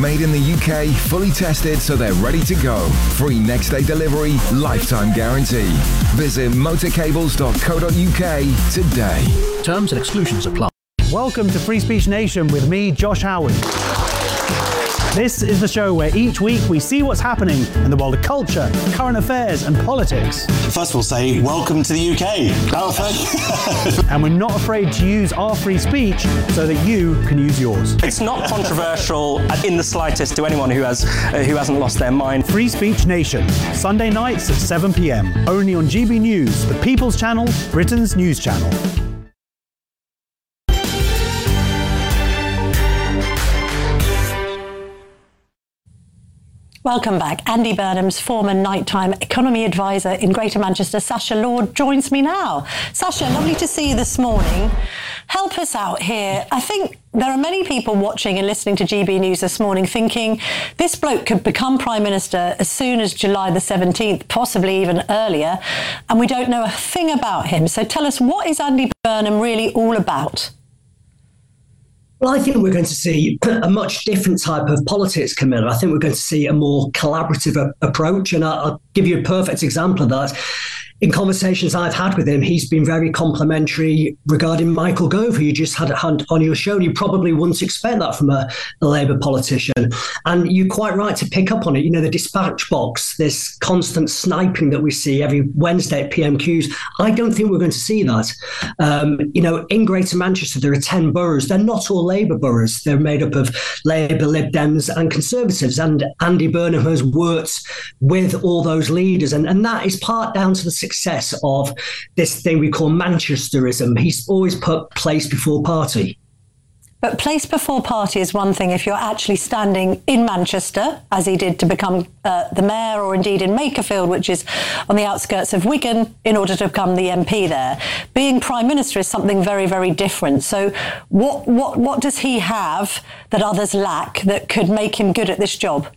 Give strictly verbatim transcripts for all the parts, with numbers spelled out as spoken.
Made in the U K, fully tested so they're ready to go. Free next day delivery, lifetime guarantee. Visit motorcables dot co dot U K today. Terms and exclusions apply. Welcome to Free Speech Nation with me, Josh Howard. This is the show where each week we see what's happening in the world of culture, current affairs and politics. First of all, say welcome to the U K. Oh, thank you. And we're not afraid to use our free speech so that you can use yours. It's not controversial in the slightest to anyone who has uh, who hasn't lost their mind. Free Speech Nation, Sunday nights at seven p.m. Only on G B News, the People's Channel, Britain's news channel. Welcome back. Andy Burnham's former nighttime economy advisor in Greater Manchester, Sacha Lord, joins me now. Sacha, lovely to see you this morning. Help us out here. I think there are many people watching and listening to G B News this morning thinking this bloke could become Prime Minister as soon as July the seventeenth, possibly even earlier, and we don't know a thing about him. So tell us, what is Andy Burnham really all about? Well, I think we're going to see a much different type of politics, Camilla. I think we're going to see a more collaborative a- approach. And I'll, I'll give you a perfect example of that. In conversations I've had with him, he's been very complimentary regarding Michael Gove, who you just had on your show. And you probably wouldn't expect that from a, a Labour politician. And you're quite right to pick up on it. You know, the dispatch box, this constant sniping that we see every Wednesday at P M Qs, I don't think we're going to see that. Um, you know, in Greater Manchester, there are ten boroughs. They're not all Labour boroughs. They're made up of Labour, Lib Dems and Conservatives. And Andy Burnham has worked with all those leaders. And, and that is part down to the success of this thing we call Manchesterism. He's always put place before party. But place before party is one thing if you're actually standing in Manchester, as he did to become uh, the mayor, or indeed in Makerfield, which is on the outskirts of Wigan, in order to become the M P there. Being Prime Minister is something very, very different. So what what what does he have that others lack that could make him good at this job?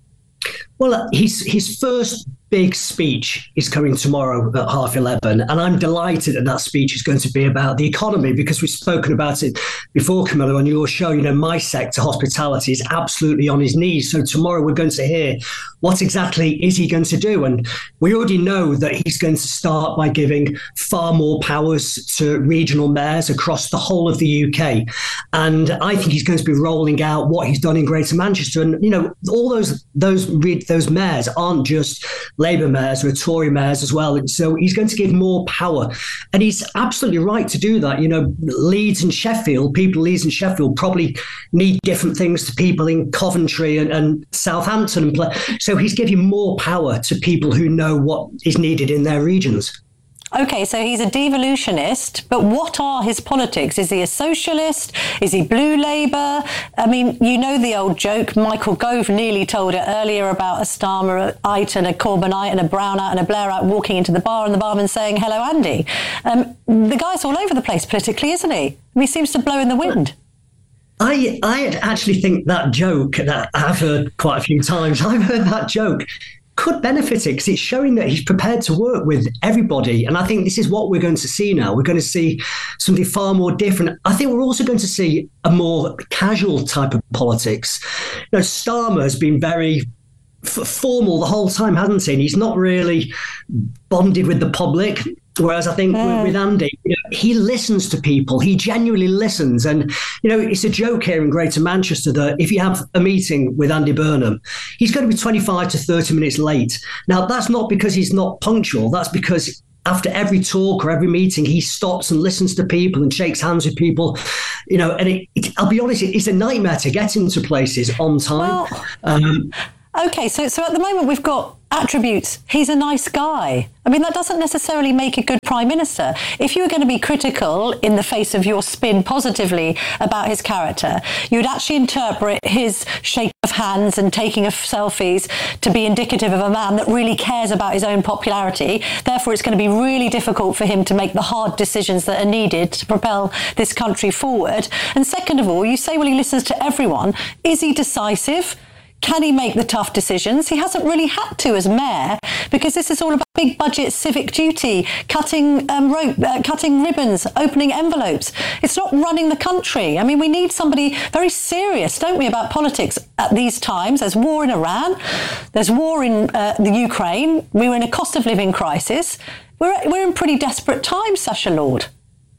Well, his his first big speech is coming tomorrow at half eleven, and I'm delighted that that speech is going to be about the economy, because we've spoken about it before, Camilla, on your show. You know, my sector, hospitality, is absolutely on his knees. So tomorrow we're going to hear what exactly is he going to do, and we already know that he's going to start by giving far more powers to regional mayors across the whole of the U K, and I think he's going to be rolling out what he's done in Greater Manchester. And you know, all those those those mayors aren't just Labour mayors, or Tory mayors as well. And so he's going to give more power. And he's absolutely right to do that. You know, Leeds and Sheffield, people in Leeds and Sheffield probably need different things to people in Coventry and, and Southampton. So he's giving more power to people who know what is needed in their regions. OK, so he's a devolutionist, but what are his politics? Is he a socialist? Is he blue Labour? I mean, you know the old joke. Michael Gove nearly told it earlier about a Starmerite and a Corbynite and a Brownite and a Blairite walking into the bar and the barman saying, hello, Andy. Um, the guy's all over the place politically, isn't he? I mean, he seems to blow in the wind. I I actually think that joke that I've heard quite a few times, I've heard that joke could benefit it, because it's showing that he's prepared to work with everybody. And I think this is what we're going to see now. We're going to see something far more different. I think we're also going to see a more casual type of politics. You know, Starmer has been very f- formal the whole time, hasn't he? And he's not really bonded with the public. Whereas I think mm. with, with Andy, you know, he listens to people. He genuinely listens. And, you know, it's a joke here in Greater Manchester that if you have a meeting with Andy Burnham, he's going to be twenty-five to thirty minutes late. Now, that's not because he's not punctual. That's because after every talk or every meeting, he stops and listens to people and shakes hands with people. You know, and it, it, I'll be honest, it's a nightmare to get into places on time. Well, um, OK, so so at the moment we've got attributes. He's a nice guy. I mean, that doesn't necessarily make a good Prime Minister. If you were going to be critical in the face of your spin positively about his character, you would actually interpret his shake of hands and taking of selfies to be indicative of a man that really cares about his own popularity. Therefore, it's going to be really difficult for him to make the hard decisions that are needed to propel this country forward. And second of all, you say, well, he listens to everyone. Is he decisive? Can he make the tough decisions? He hasn't really had to as mayor, because this is all about big budget civic duty, cutting um, rope, uh, cutting ribbons, opening envelopes. It's not running the country. I mean, we need somebody very serious, don't we, about politics at these times. There's war in Iran. There's war in uh, the Ukraine. We were in a cost of living crisis. We're, we're in pretty desperate times, Sacha Lord.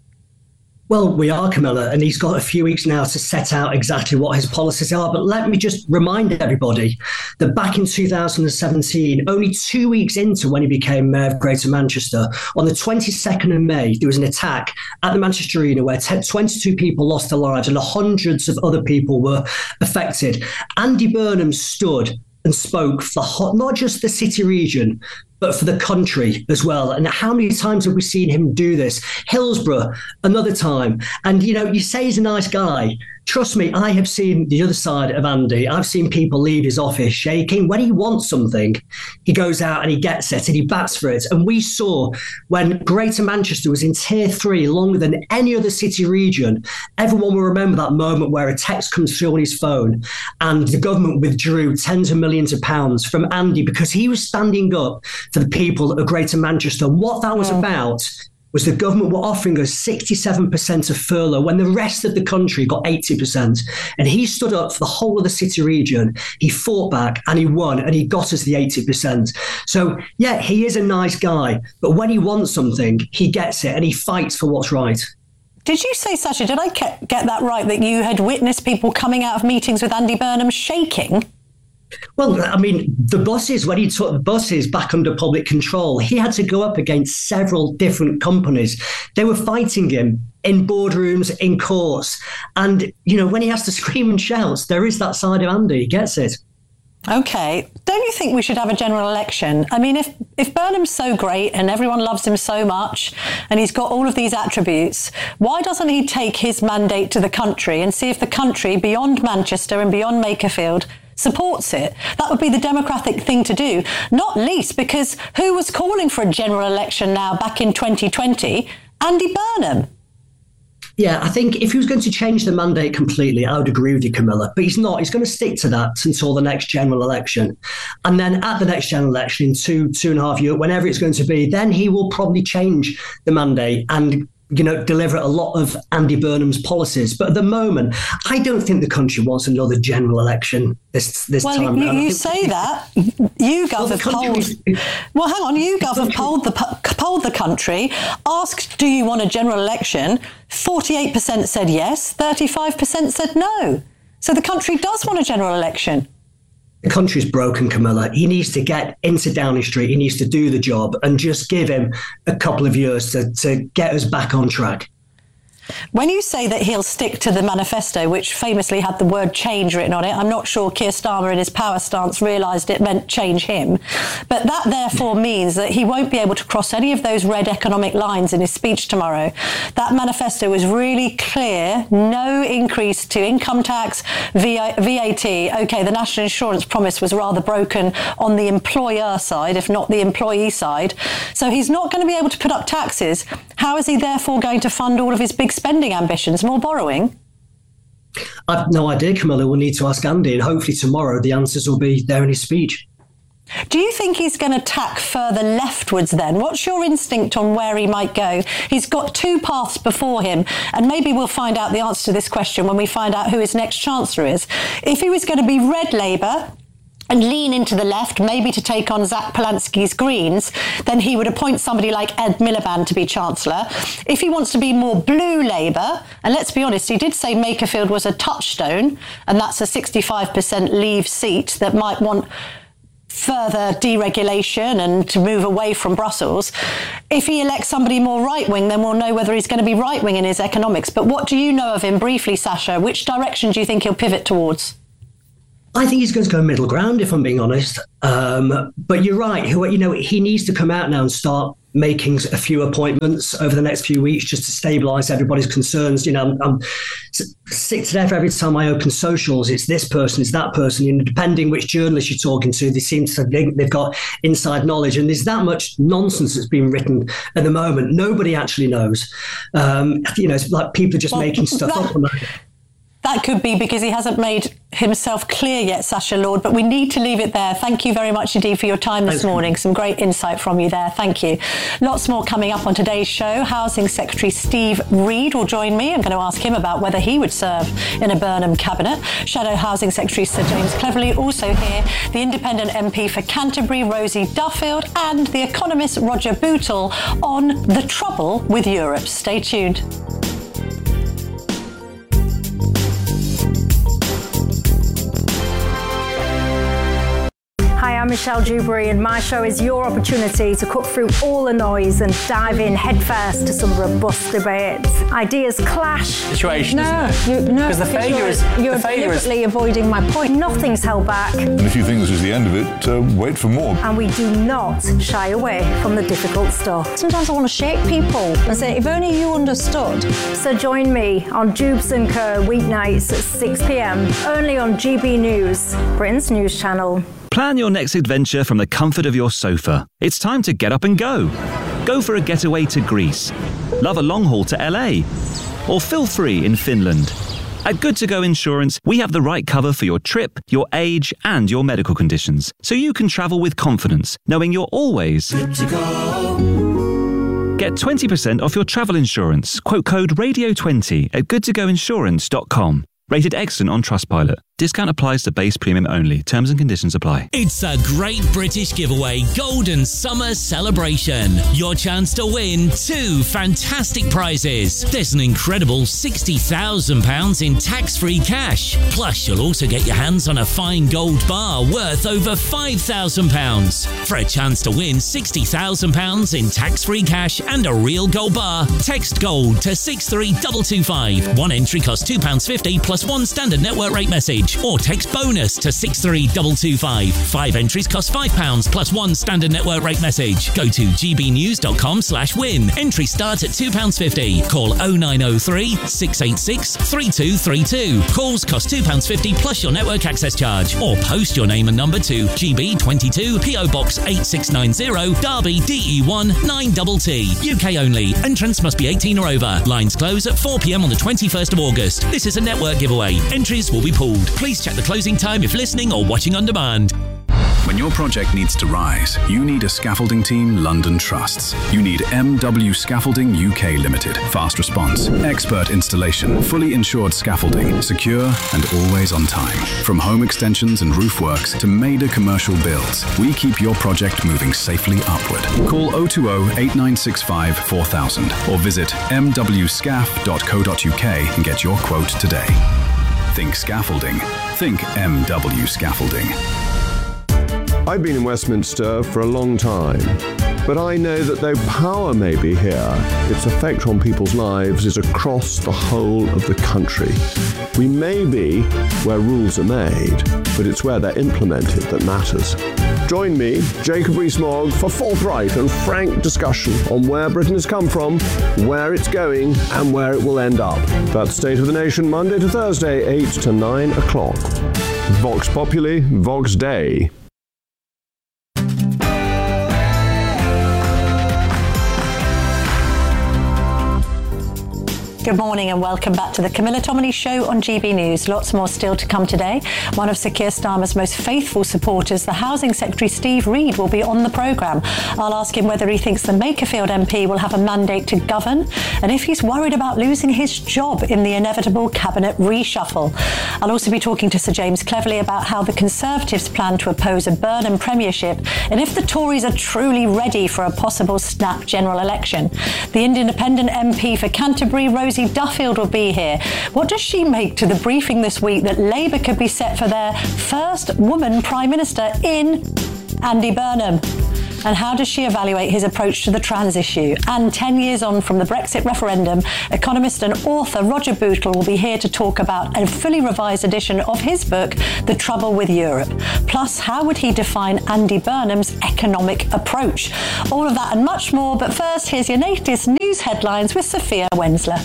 Well, we are, Camilla, and he's got a few weeks now to set out exactly what his policies are. But let me just remind everybody that back in two thousand seventeen, only two weeks into when he became Mayor of Greater Manchester, on the twenty-second of May, there was an attack at the Manchester Arena where twenty-two people lost their lives and hundreds of other people were affected. Andy Burnham stood and spoke for not just the city region, but for the country as well. And how many times have we seen him do this? Hillsborough, another time. And, you know, you say he's a nice guy. Trust me, I have seen the other side of Andy. I've seen people leave his office shaking. When he wants something, he goes out and he gets it and he bats for it. And we saw when Greater Manchester was in tier three longer than any other city region, everyone will remember that moment where a text comes through on his phone and the government withdrew tens of millions of pounds from Andy because he was standing up for the people of Greater Manchester. And what that was yeah. about was the government were offering us sixty-seven percent of furlough when the rest of the country got eighty percent. And he stood up for the whole of the city region. He fought back and he won and he got us the eighty percent. So, yeah, he is a nice guy. But when he wants something, he gets it and he fights for what's right. Did you say, Sacha, did I get that right, that you had witnessed people coming out of meetings with Andy Burnham shaking? Well, I mean, the buses, when he took the buses back under public control, he had to go up against several different companies. They were fighting him in boardrooms, in courts. And, you know, when he has to scream and shout, there is that side of Andy. He gets it. OK. Don't you think we should have a general election? I mean, if, if Burnham's so great and everyone loves him so much and he's got all of these attributes, why doesn't he take his mandate to the country and see if the country beyond Manchester and beyond Makerfield supports it? That would be the democratic thing to do, not least because who was calling for a general election now back in twenty twenty? Andy Burnham. Yeah, I think if he was going to change the mandate completely, I would agree with you, Camilla. But he's not. He's going to stick to that until the next general election. And then at the next general election in two, two and a half years, whenever it's going to be, then he will probably change the mandate and, you know, deliver a lot of Andy Burnham's policies. But at the moment, I don't think the country wants another general election this this well, time. Well, you, you think, say that. YouGov well, have polled... Well, hang on. YouGov have polled the, polled the country, asked, do you want a general election? forty-eight percent said yes, thirty-five percent said no. So the country does want a general election. The country's broken, Camilla. He needs to get into Downing Street. He needs to do the job and just give him a couple of years to, to get us back on track. When you say that he'll stick to the manifesto, which famously had the word change written on it, I'm not sure Keir Starmer in his power stance realised it meant change him. But that therefore means that he won't be able to cross any of those red economic lines in his speech tomorrow. That manifesto was really clear. No increase to income tax, V A T. OK, the national insurance promise was rather broken on the employer side, if not the employee side. So he's not going to be able to put up taxes. How is he therefore going to fund all of his big spending ambitions? More borrowing? I've no idea, Camilla. We'll need to ask Andy, and hopefully tomorrow the answers will be there in his speech. Do you think he's going to tack further leftwards then? What's your instinct on where he might go? He's got two paths before him, and maybe we'll find out the answer to this question when we find out who his next Chancellor is. If he was going to be Red Labour and lean into the left, maybe to take on Zach Polanski's Greens, then he would appoint somebody like Ed Miliband to be Chancellor. If he wants to be more blue Labour, and let's be honest, he did say Makerfield was a touchstone, and that's a sixty-five percent Leave seat that might want further deregulation and to move away from Brussels. If he elects somebody more right-wing, then we'll know whether he's going to be right-wing in his economics. But what do you know of him briefly, Sacha? Which direction do you think he'll pivot towards? I think he's going to go middle ground, if I'm being honest. Um, but you're right. You know, he needs to come out now and start making a few appointments over the next few weeks just to stabilise everybody's concerns. You know, I'm, I'm sick to death every time I open socials. It's this person, it's that person. You know, depending which journalist you're talking to, they seem to think they've got inside knowledge. And there's that much nonsense that's being written at the moment. Nobody actually knows. Um, you know, it's like people are just well, making stuff that- up. that could be because he hasn't made himself clear yet, Sacha Lord, but we need to leave it there. Thank you very much indeed for your time this morning. Some great insight from you there. Thank you. Lots more coming up on today's show. Housing Secretary Steve Reed will join me. I'm going to ask him about whether he would serve in a Burnham cabinet. Shadow Housing Secretary Sir James Cleverly also here. The Independent M P for Canterbury, Rosie Duffield, and the economist Roger Bootle on the trouble with Europe. Stay tuned. Hi, I'm Michelle Dewberry, and my show is your opportunity to cut through all the noise and dive in headfirst to some robust debates. Ideas clash. Situation, no, isn't it? You, no, because the failure you're, is you're the failure deliberately is... avoiding my point. Nothing's held back. And if you think this is the end of it, uh, wait for more. And we do not shy away from the difficult stuff. Sometimes I want to shake people and say, if only you understood. So join me on Jubes and Co weeknights at six p.m. only on G B News, Britain's news channel. Plan your next adventure from the comfort of your sofa. It's time to get up and go. Go for a getaway to Greece. Love a long haul to L A. Or feel free in Finland. At Good To Go Insurance, we have the right cover for your trip, your age, and your medical conditions, so you can travel with confidence, knowing you're always good to go. Get twenty percent off your travel insurance. Quote code radio twenty at good to go insurance dot com. Rated excellent on Trustpilot. Discount applies to base premium only. Terms and conditions apply. It's a Great British Giveaway Golden Summer Celebration. Your chance to win two fantastic prizes. There's an incredible sixty thousand pounds in tax-free cash. Plus, you'll also get your hands on a fine gold bar worth over five thousand pounds. For a chance to win sixty thousand pounds in tax-free cash and a real gold bar, text GOLD to six three two two five. One entry costs two pounds fifty plus one standard network rate message. Or text BONUS to six three two two five. Five entries cost five pounds plus one standard network rate message. Go to gbnews.com slash win. Entry starts at two pounds fifty. Call oh nine oh three, six eight six, three two three two. Calls cost two pounds fifty plus your network access charge. Or post your name and number to G B twenty-two, P O Box eight six nine zero, Derby, D E one nine T T. U K only. Entrance must be eighteen or over. Lines close at four p.m. on the twenty-first of August. This is a network giveaway. Entries will be pooled. Please check the closing time if listening or watching on demand. When your project needs to rise, you need a scaffolding team London trusts. You need M W Scaffolding U K Limited. Fast response, expert installation, fully insured scaffolding, secure and always on time. From home extensions and roof works to major commercial builds, we keep your project moving safely upward. Call oh two oh, eight nine six five, four thousand or visit m w scaf dot co dot u k and get your quote today. Think scaffolding. Think M W Scaffolding. I've been in Westminster for a long time, but I know that though power may be here, its effect on people's lives is across the whole of the country. We may be where rules are made, but it's where they're implemented that matters. Join me, Jacob Rees-Mogg, for forthright and frank discussion on where Britain has come from, where it's going, and where it will end up. That's State of the Nation, Monday to Thursday, eight to nine o'clock. Vox Populi, Vox Dei. Good morning and welcome back to the Camilla Tominey Show on G B News. Lots more still to come today. One of Sir Keir Starmer's most faithful supporters, the Housing Secretary Steve Reed, will be on the programme. I'll ask him whether he thinks the Makerfield M P will have a mandate to govern and if he's worried about losing his job in the inevitable cabinet reshuffle. I'll also be talking to Sir James Cleverly about how the Conservatives plan to oppose a Burnham premiership and if the Tories are truly ready for a possible snap general election. The Independent M P for Canterbury, Rosie Duffield, will be here. What does she make to the briefing this week that Labour could be set for their first woman Prime Minister in Andy Burnham? And how does she evaluate his approach to the trans issue? And ten years on from the Brexit referendum, economist and author Roger Bootle will be here to talk about a fully revised edition of his book, The Trouble with Europe. Plus, how would he define Andy Burnham's economic approach? All of that and much more, but first, here's your latest news headlines with Sophia Wensler.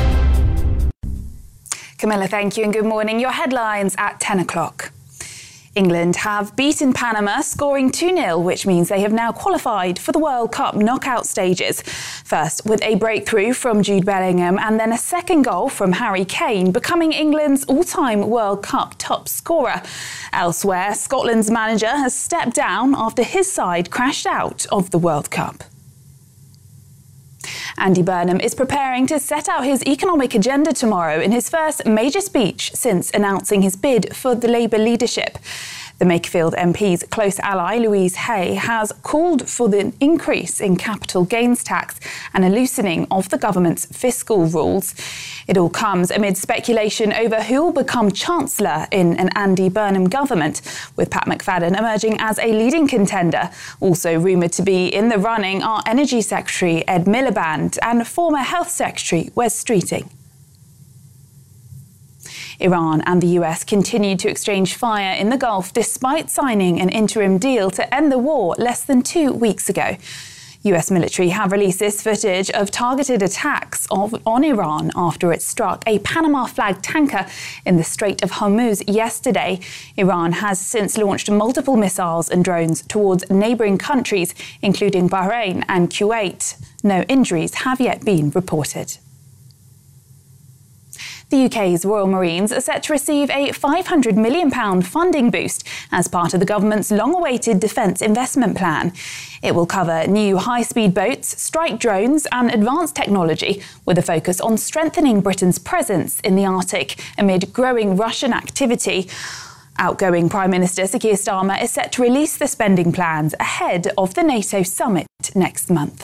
Camilla, thank you and good morning. Your headlines at ten o'clock. England have beaten Panama, scoring two nil, which means they have now qualified for the World Cup knockout stages. First, with a breakthrough from Jude Bellingham and then a second goal from Harry Kane, becoming England's all-time World Cup top scorer. Elsewhere, Scotland's manager has stepped down after his side crashed out of the World Cup. Andy Burnham is preparing to set out his economic agenda tomorrow in his first major speech since announcing his bid for the Labour leadership. The Makerfield M P's close ally, Louise Hay, has called for the increase in capital gains tax and a loosening of the government's fiscal rules. It all comes amid speculation over who will become Chancellor in an Andy Burnham government, with Pat McFadden emerging as a leading contender. Also rumoured to be in the running are Energy Secretary Ed Miliband and former Health Secretary Wes Streeting. Iran and the U S continued to exchange fire in the Gulf despite signing an interim deal to end the war less than two weeks ago. U S military have released this footage of targeted attacks of, on Iran after it struck a Panama-flagged tanker in the Strait of Hormuz yesterday. Iran has since launched multiple missiles and drones towards neighbouring countries, including Bahrain and Kuwait. No injuries have yet been reported. The U K's Royal Marines are set to receive a five hundred million pounds funding boost as part of the government's long-awaited defence investment plan. It will cover new high-speed boats, strike drones and advanced technology, with a focus on strengthening Britain's presence in the Arctic amid growing Russian activity. Outgoing Prime Minister Sir Keir Starmer is set to release the spending plans ahead of the NATO summit next month.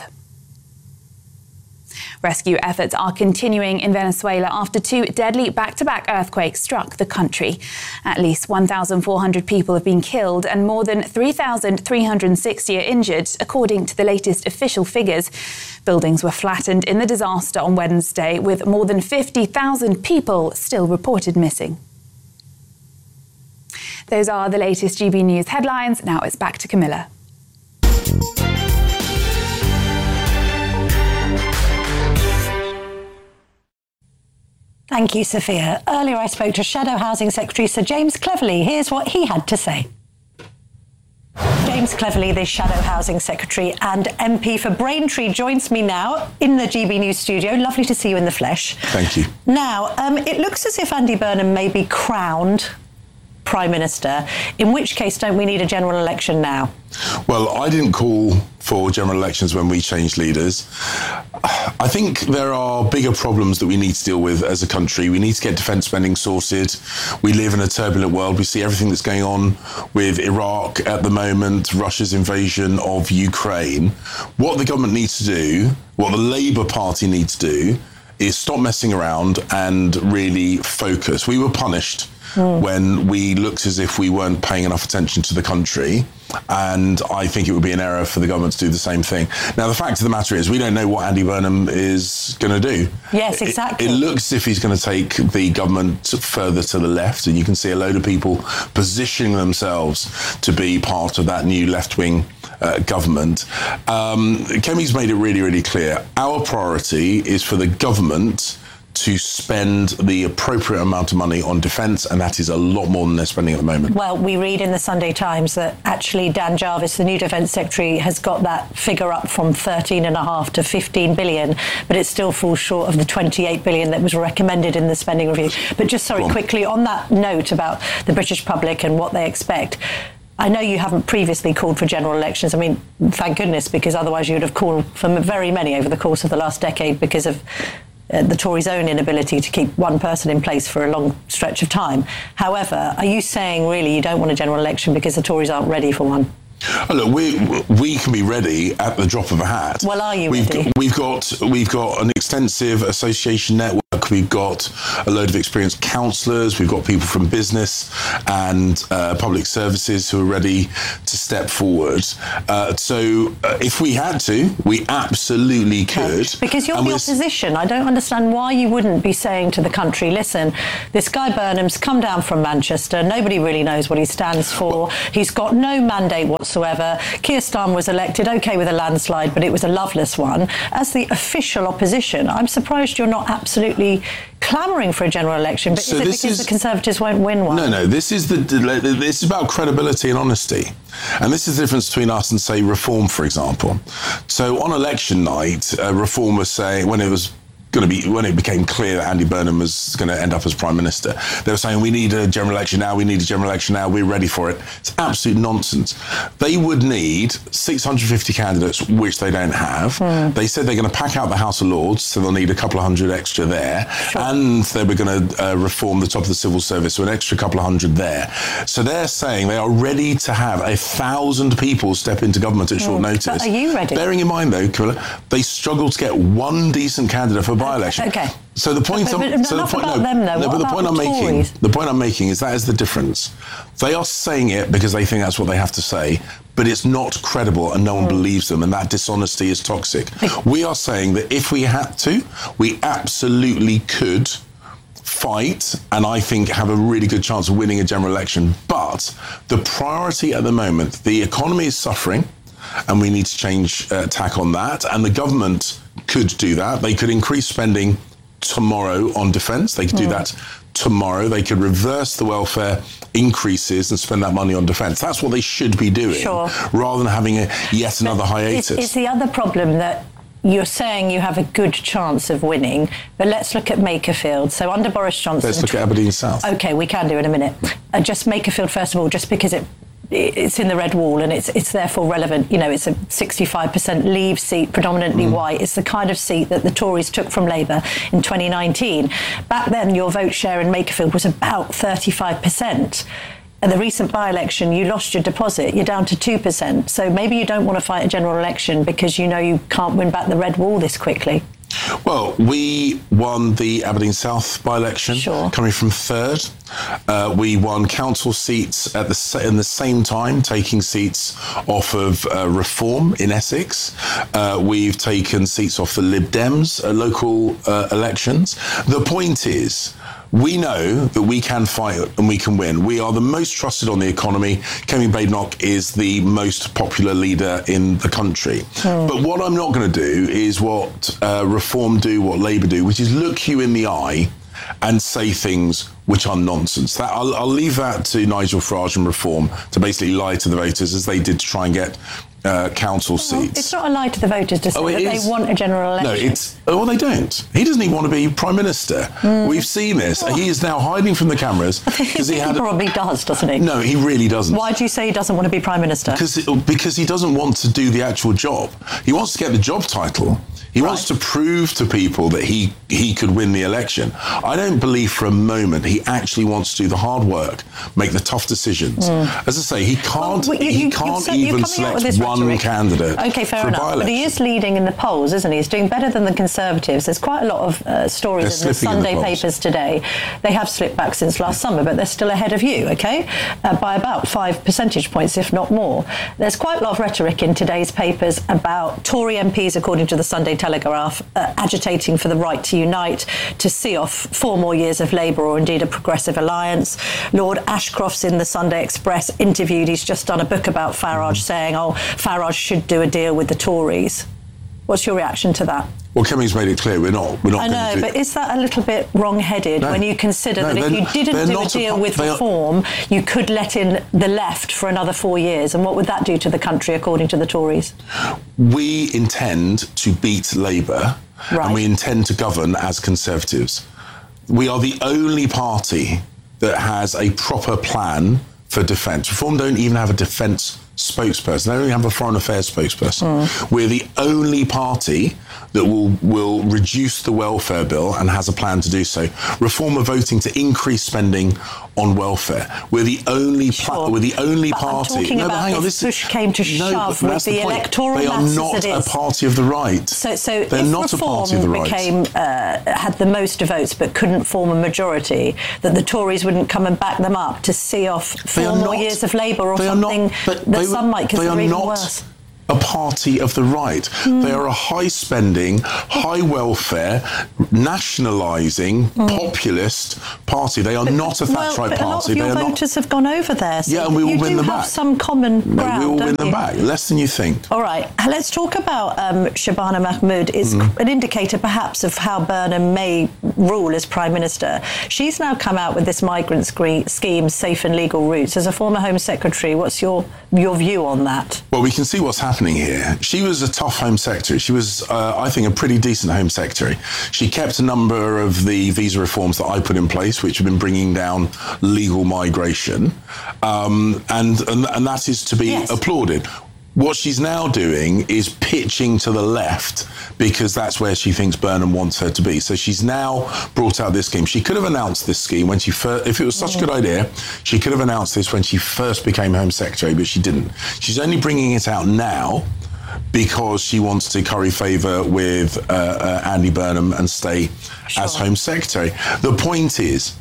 Rescue efforts are continuing in Venezuela after two deadly back-to-back earthquakes struck the country. At least one thousand four hundred people have been killed and more than three thousand three hundred sixty are injured, according to the latest official figures. Buildings were flattened in the disaster on Wednesday, with more than fifty thousand people still reported missing. Those are the latest G B News headlines. Now it's back to Camilla. Thank you, Sophia. Earlier I spoke to Shadow Housing Secretary Sir James Cleverly. Here's what he had to say. James Cleverly, the Shadow Housing Secretary and M P for Braintree, joins me now in the G B News studio. Lovely to see you in the flesh. Thank you. Now, um, it looks as if Andy Burnham may be crowned Prime Minister, in which case don't we need a general election now? Well, I didn't call for general elections when we changed leaders. I think there are bigger problems that we need to deal with as a country. We need to get defence spending sorted. We live in a turbulent world. We see everything that's going on with Iraq at the moment, Russia's invasion of Ukraine. What the government needs to do, what the Labour Party needs to do, is stop messing around and really focus. We were punished Mm. when we looked as if we weren't paying enough attention to the country. And I think it would be an error for the government to do the same thing. Now, the fact of the matter is we don't know what Andy Burnham is going to do. Yes, exactly. It, it looks as if he's going to take the government further to the left, and you can see a load of people positioning themselves to be part of that new left-wing uh, government. Um, Kemi's made it really, really clear. Our priority is for the government to spend the appropriate amount of money on defence, and that is a lot more than they're spending at the moment. Well, we read in the Sunday Times that actually Dan Jarvis, the new Defence Secretary, has got that figure up from thirteen and a half to fifteen billion, but it still falls short of the twenty-eight billion that was recommended in the spending review. But just sorry, on. quickly on that note about the British public and what they expect. I know you haven't previously called for general elections. I mean, thank goodness, because otherwise you would have called for very many over the course of the last decade because of Uh, the Tories' own inability to keep one person in place for a long stretch of time. However, are you saying really you don't want a general election because the Tories aren't ready for one? Oh, look, we we can be ready at the drop of a hat. Well, are you we've ready? Got, we've got we've got an extensive association network. We've got a load of experienced councillors. We've got people from business and uh, public services who are ready to step forward. Uh, so uh, if we had to, we absolutely could. Okay. Because you're and the opposition. I don't understand why you wouldn't be saying to the country, listen, this guy Burnham's come down from Manchester. Nobody really knows what he stands for. Well, he's got no mandate whatsoever. Keir Starmer was elected, OK, with a landslide, but it was a loveless one. As the official opposition, I'm surprised you're not absolutely clamouring for a general election, but So is it this because is- the Conservatives won't win one? No, no. This is the this is about credibility and honesty, and this is the difference between us and, say, Reform, for example. So on election night, uh, Reform was saying, when it was going to be when it became clear that Andy Burnham was going to end up as Prime Minister, they were saying, we need a general election now, we need a general election now, we're ready for it. It's absolute nonsense. They would need six hundred fifty candidates, which they don't have. Hmm. They said they're going to pack out the House of Lords, so they'll need a couple of hundred extra there, and they were going to uh, reform the top of the civil service, so an extra couple of hundred there. So they're saying they are ready to have a thousand people step into government at short Hmm. notice. But are you ready? Bearing in mind, though, Camilla, they struggled to get one decent candidate for by-election. Okay. So the point, But- but I'm, so the enough point, about no, them, though. no, What but the about point I'm the making, Tories? the point I'm making is that is the difference. They are saying it because they think that's what they have to say, but it's not credible and no one believes them, and that dishonesty is toxic. We are saying that if we had to, we absolutely could fight and I think have a really good chance of winning a general election. But the priority at the moment, the economy is suffering, and we need to change uh, tack on that. And the government could do that. They could increase spending tomorrow on defence. They could do Mm. that tomorrow. They could reverse the welfare increases and spend that money on defence. That's what they should be doing, Sure. rather than having a yet another Is, hiatus. is the other problem that you're saying you have a good chance of winning, but let's look at Makerfield. So under Boris Johnson... Let's look at Aberdeen South. OK, we can do in a minute. Uh, just Makerfield, first of all, just because it it's in the red wall and it's it's therefore relevant. You know, it's a sixty-five percent Leave seat, predominantly Mm. white. It's the kind of seat that the Tories took from Labour in twenty nineteen. Back then, your vote share in Makerfield was about thirty-five percent. At the recent by-election, you lost your deposit. You're down to two percent. So maybe you don't want to fight a general election because you know you can't win back the red wall this quickly. Well, we won the Aberdeen South by-election, Sure. coming from third. Uh, we won council seats at the sa- in the same time, taking seats off of uh, Reform in Essex. Uh, we've taken seats off the Lib Dems uh, local uh, elections. The point is, we know that we can fight and we can win. We are the most trusted on the economy. Kemi Badenoch is the most popular leader in the country. Hmm. But what I'm not going to do is what uh, Reform do, what Labour do, which is look you in the eye and say things which are nonsense. That I'll, I'll leave that to Nigel Farage and Reform to basically lie to the voters as they did to try and get uh, council seats. It's not a lie to the voters to say Oh, it that is. they want a general election. No, it's oh, well, they don't. He doesn't even want to be Prime Minister. Mm. We've seen this. He is now hiding from the cameras because he had. probably does, doesn't he? No, he really doesn't. Why do you say he doesn't want to be Prime Minister? Because it, because he doesn't want to do the actual job. He wants to get the job title. He wants to prove to people that he he could win the election. I don't believe for a moment he actually wants to do the hard work, make the tough decisions. Mm. As I say, he can't. Well, you- he you- can't you're- you're even coming out with select this one rhetoric. candidate. Okay, fair for a enough. But by-election. he is leading in the polls, isn't he? He's doing better than the Conservatives. There's quite a lot of uh, stories They're in the slipping in the Sunday polls. papers today. They have slipped back since last summer, but they're still ahead of you, okay? Uh, by about five percentage points, if not more. There's quite a lot of rhetoric in today's papers about Tory M Ps, according to the Sunday Telegraph, uh, agitating for the right to unite, to see off four more years of Labour or indeed a progressive alliance. Lord Ashcroft's in the Sunday Express interviewed. He's just done a book about Farage saying, oh, Farage should do a deal with the Tories. What's your reaction to that? Well, Kemi's made it clear we're not. We're not. I going know, to do, but is that a little bit wrong-headed No. when you consider No, that if they're- you didn't they're do a not a deal pa- with they are- Reform, you could let in the left for another four years? And what would that do to the country, according to the Tories? We intend to beat Labour, Right. and we intend to govern as Conservatives. We are the only party that has a proper plan for defence. Reform don't even have a defence spokesperson. They don't even have a foreign affairs spokesperson. Mm. We're the only party that will will reduce the welfare bill and has a plan to do so. Reform are voting to increase spending on welfare. We're the only pla- we're the only But I'm party. talking no, but about hang on, if this push came to no, shove but with that's the point. electoral They are maths as not it a is. party of the right. So, so They're if not a Reform party of the right. became uh, had the most votes but couldn't form a majority, that the Tories wouldn't come and back them up to see off They four are more not- years of Labour or they are not- something but that they some were- might they consider are even not- worse. a party of the right. Mm. They are a high-spending, high-welfare, nationalising, mm. populist party. They are but, not a Thatcherite well, but party. A lot of your they are voters not... have gone over there. So yeah, and we will you win do them have back. Some common ground. No, we will win don't them you? back. Less than you think. All right. Let's talk about um, Shabana Mahmood. It's mm. an indicator, perhaps, of how Burnham may rule as Prime Minister. She's now come out with this migrant scheme, Safe and Legal Routes. As a former Home Secretary, what's your your view on that? Well, we can see what's happening here. She was a tough Home Secretary. She was, uh, I think, a pretty decent Home Secretary. She kept a number of the visa reforms that I put in place, which have been bringing down legal migration, um, and, and and that is to be yes. applauded. What she's now doing is pitching to the left because that's where she thinks Burnham wants her to be. So she's now brought out this scheme. She could have announced this scheme when she first, if it was such a good idea, she could have announced this when she first became Home Secretary, but she didn't. She's only bringing it out now because she wants to curry favour with uh, uh, Andy Burnham and stay sure. as Home Secretary. The point is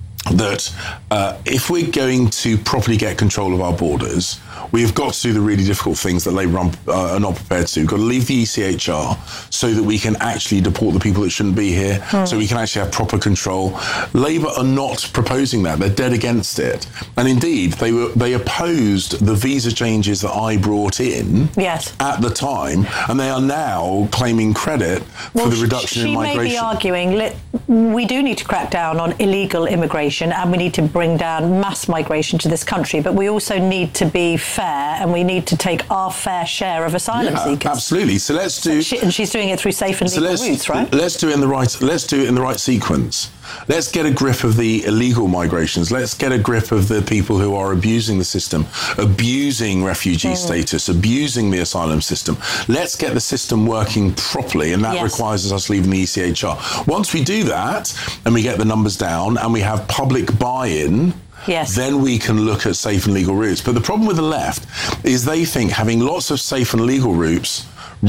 that uh, if we're going to properly get control of our borders, we've got to do the really difficult things that Labour uh, are not prepared to. We've got to leave the E C H R so that we can actually deport the people that shouldn't be here, hmm. so we can actually have proper control. Labour are not proposing that. They're dead against it. And indeed, they were they opposed the visa changes that I brought in yes. at the time, and they are now claiming credit well, for the reduction in migration. She may be arguing, let, we do need to crack down on illegal immigration and we need to bring down mass migration to this country, but we also need to be fair and we need to take our fair share of asylum yeah, seekers. Absolutely. So let's do. So she, and she's doing it through safe and so legal routes, right? Let's do it in the right. Let's do it in the right sequence. Let's get a grip of the illegal migrations. Let's get a grip of the people who are abusing the system, abusing refugee mm. status, abusing the asylum system. Let's get the system working properly, and that yes. requires us leaving the E C H R. Once we do that, and we get the numbers down, and we have public buy-in, yes. then we can look at safe and legal routes. But the problem with the left is they think having lots of safe and legal routes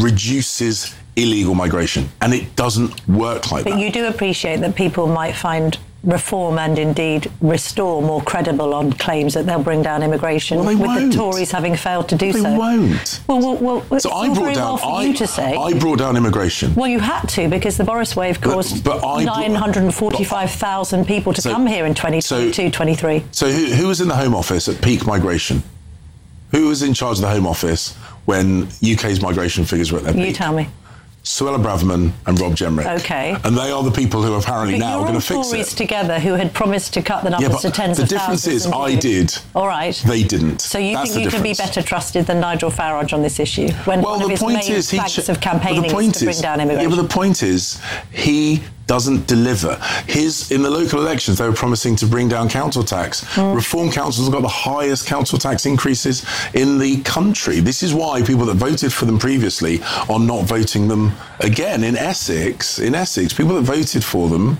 reduces illegal migration, and it doesn't work like but that. But you do appreciate that people might find reform and indeed restore more credible on claims that they'll bring down immigration, well, they with won't. the Tories having failed to do they so. They won't. Well, well, well it's so I all brought very down, well for I, you to say. I brought down immigration. Well, you had to, because the Boris wave caused but, but nine hundred forty-five thousand people to so, come here in twenty twenty-two twenty-three. So who, who was in the Home Office at peak migration? Who was in charge of the Home Office when U K's migration figures were at their peak? You tell me. Suella Braverman and Rob Jemrick. Okay. And they are the people who are apparently but now going to fix Tories it. together who had promised to cut the numbers yeah, to tens the of difference thousands. is I did. All right. They didn't. So you That's think you can be better trusted than Nigel Farage on this issue? When well, one of the his point main is he flags ch- of campaigning is to is, bring down immigration. Yeah, but the point is he doesn't deliver. His in the local elections, they were promising to bring down council tax. Mm. Reform councils have got the highest council tax increases in the country. This is why people that voted for them previously are not voting them again. In Essex, in Essex, people that voted for them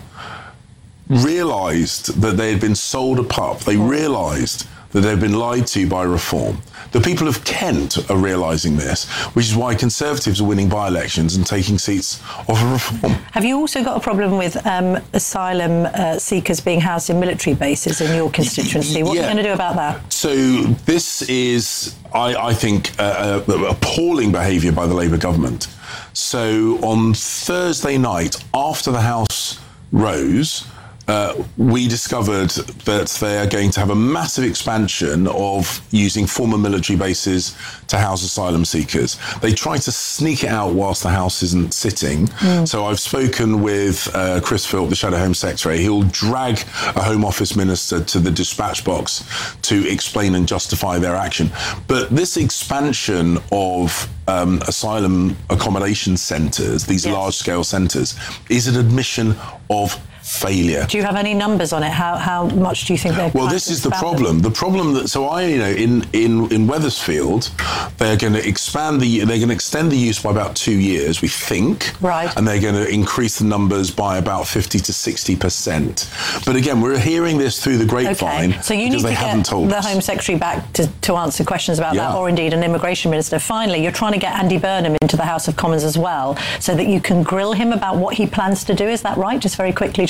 realised that they had been sold a pup. They realised that they've been lied to by Reform. The people of Kent are realising this, which is why Conservatives are winning by-elections and taking seats off of Reform. Have you also got a problem with um, asylum uh, seekers being housed in military bases in your constituency? What yeah. are you going to do about that? So this is, I, I think, uh, uh, appalling behaviour by the Labour government. So on Thursday night, after the House rose, Uh, we discovered that they are going to have a massive expansion of using former military bases to house asylum seekers. They try to sneak it out whilst the House isn't sitting. Mm. So I've spoken with uh, Chris Philp, the Shadow Home Secretary. He'll drag a Home Office minister to the dispatch box to explain and justify their action. But this expansion of um, asylum accommodation centres, these yes. large-scale centres, is an admission of failure. Do you have any numbers on it? How how much do you think they're? Well, this is the problem. The problem that so I you know in in in Wethersfield, they're going to expand the they're going to extend the use by about two years, we think. Right. And they're going to increase the numbers by about fifty to sixty percent. But again, we're hearing this through the grapevine. Okay. So you because need they to haven't get told the us. Home Secretary back to, to answer questions about yeah. that, or indeed an immigration minister. Finally, you're trying to get Andy Burnham into the House of Commons as well, so that you can grill him about what he plans to do. Is that right? Just very quickly,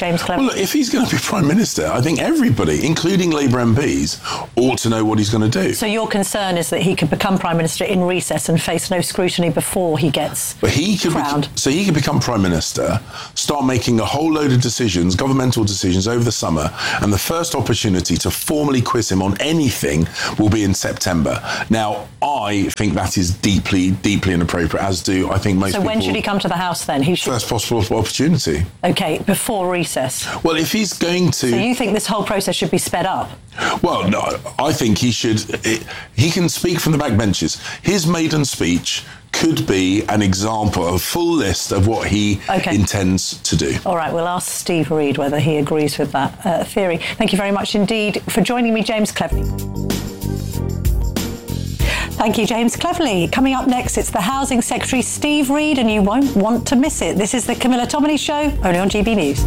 James Cleverly? Well, look, if he's going to be Prime Minister, I think everybody, including Labour M Ps, ought to know what he's going to do. So your concern is that he could become Prime Minister in recess and face no scrutiny before he gets but he could crowned? Be, so he could become Prime Minister, start making a whole load of decisions, governmental decisions over the summer, and the first opportunity to formally quiz him on anything will be in September. Now, I think that is deeply, deeply inappropriate, as do I think most so people. So when should he come to the House then? He should... First possible opportunity. OK, before recess. Well, if he's going to... So you think this whole process should be sped up? Well, no, I think he should... He can speak from the backbenches. His maiden speech could be an example, a full list of what he okay. intends to do. All right, we'll ask Steve Reed whether he agrees with that uh, theory. Thank you very much indeed for joining me, James Cleverly. Thank you, James Cleverly. Coming up next, it's the Housing Secretary, Steve Reed, and you won't want to miss it. This is the Camilla Tominey Show, only on G B News.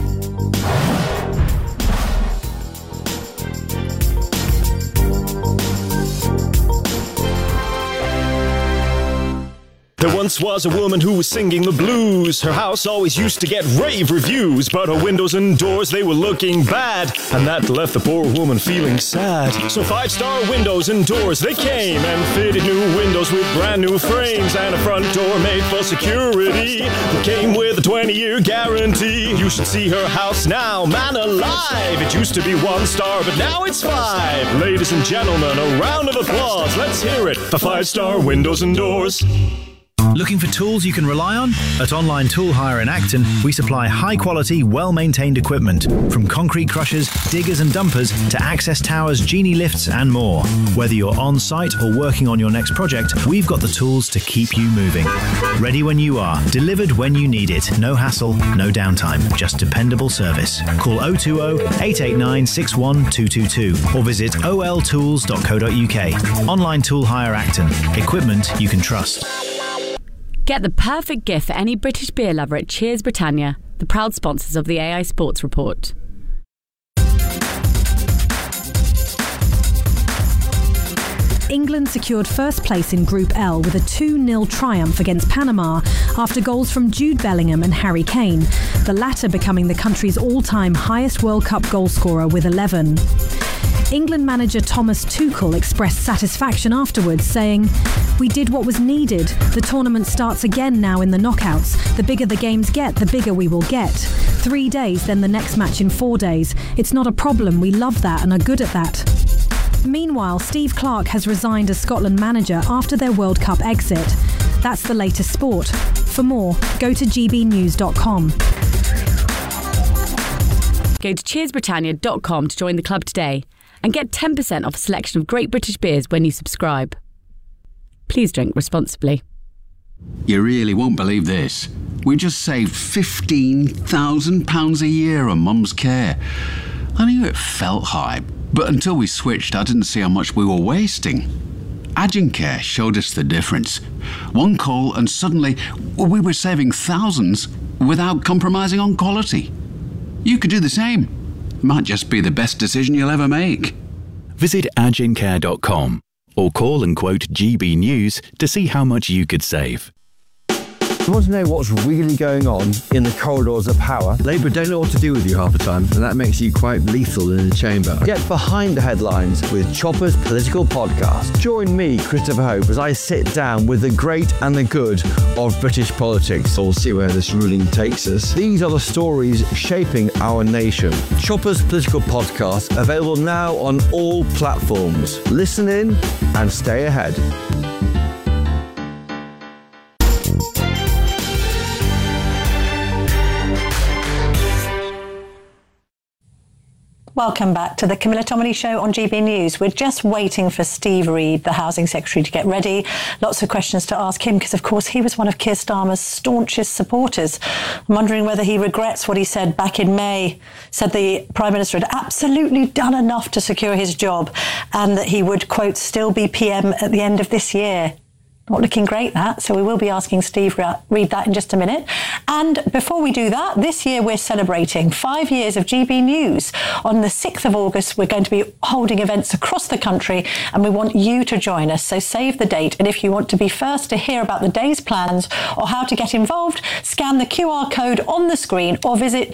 There once was a woman who was singing the blues. Her house always used to get rave reviews, but her windows and doors, they were looking bad, and that left the poor woman feeling sad. So five-star windows and doors, they came and fitted new windows with brand new frames, and a front door made for security that came with a twenty-year guarantee. You should see her house now, man alive. It used to be one star, but now it's five. Ladies and gentlemen, a round of applause. Let's hear it for five-star windows and doors. Looking for tools you can rely on? At Online Tool Hire in Acton, we supply high-quality, well-maintained equipment, from concrete crushers, diggers and dumpers to access towers, genie lifts and more. Whether you're on-site or working on your next project, we've got the tools to keep you moving. Ready when you are, delivered when you need it. No hassle, no downtime, just dependable service. Call oh two oh, eight eight nine, six one two two two or visit o l tools dot co dot u k. Online Tool Hire Acton. Equipment you can trust. Get the perfect gift for any British beer lover at Cheers Britannia, the proud sponsors of the A I Sports Report. England secured first place in Group L with a two nil triumph against Panama after goals from Jude Bellingham and Harry Kane, the latter becoming the country's all-time highest World Cup goalscorer with eleven. England manager Thomas Tuchel expressed satisfaction afterwards, saying, "We did what was needed. The tournament starts again now in the knockouts. The bigger the games get, the bigger we will get. Three days, then the next match in four days. It's not a problem. We love that and are good at that." Meanwhile, Steve Clarke has resigned as Scotland manager after their World Cup exit. That's the latest sport. For more, go to g b news dot com. Go to cheers britannia dot com to join the club today and get ten percent off a selection of great British beers when you subscribe. Please drink responsibly. You really won't believe this. We just saved fifteen thousand pounds a year on Mum's care. I knew it felt high, but until we switched, I didn't see how much we were wasting. Agencare showed us the difference. One call and suddenly we were saving thousands without compromising on quality. You could do the same. Might just be the best decision you'll ever make. Visit agencare dot com or call and quote G B News to see how much you could save. You want to know what's really going on in the corridors of power? Labour don't know what to do with you half the time, and that makes you quite lethal in the chamber. Get behind the headlines with Chopper's Political Podcast. Join me, Christopher Hope, as I sit down with the great and the good of British politics. We'll see where this ruling takes us. These are the stories shaping our nation. Chopper's Political Podcast, available now on all platforms. Listen in and stay ahead. Welcome back to the Camilla Tominey Show on G B News. We're just waiting for Steve Reed, the Housing Secretary, to get ready. Lots of questions to ask him because, of course, he was one of Keir Starmer's staunchest supporters. I'm wondering whether he regrets what he said back in May, said the Prime Minister had absolutely done enough to secure his job and that he would, quote, still be P M at the end of this year. Not looking great, that. So we will be asking Steve Reed that in just a minute. And before we do that, this year we're celebrating five years of G B News. On the sixth of August, we're going to be holding events across the country, and we want you to join us. So save the date. And if you want to be first to hear about the day's plans or how to get involved, scan the Q R code on the screen or visit